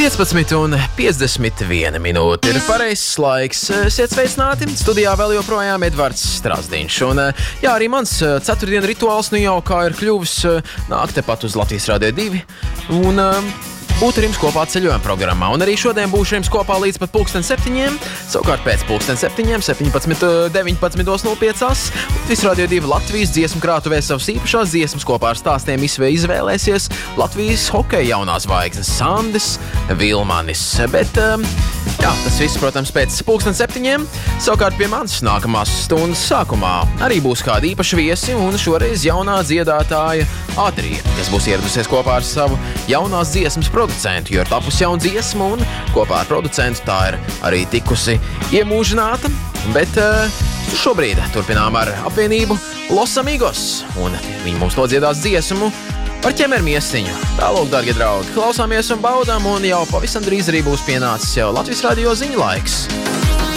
15:51 minūte ir pareizs laiks. Esiet sveicināti. Studijā vēl joprojām Edvards Strasdiņš. Un, jā, arī mans ceturtdienu rituāls nu jau kā ir kļuvis nāk tepat uz Latvijas Radio 2. Un būt ar jums kopā ceļojuma programmā. Un arī šodien būšu jums kopā līdz pat 7:00. Savukārt pēc 7:00, 19:05. Latvijas Radio 2 Latvijas dziesmu krātuvē savas īpašās dziesmas kopā ar stāstiem izvēlēsies Latvijas hokeja jaunās zvaigznes Sandis Vilmanis. Bet, jā, tas viss, protams, pēc 7:00. Savukārt pie manis nākamās stundas sākumā arī būs kādi īpaši viesi, un šoreiz jaunā dziedātāja Adrija, kas būs ieradusies kopā ar savu jaunās dziesmas producentu, jo ir tapusi jauna dziesma, un kopā ar producentu tā ir arī tikusi iemūžināta. Bet šobrīd turpinām ar apvienību Los Amigos, un viņi mums nodziedās dziesmu par ķemermiesiņu. Tālūk, dārgie draugi, klausāmies un baudām, un jau pavisam drīz arī būs pienācis jau Latvijas Radio ziņu laiks.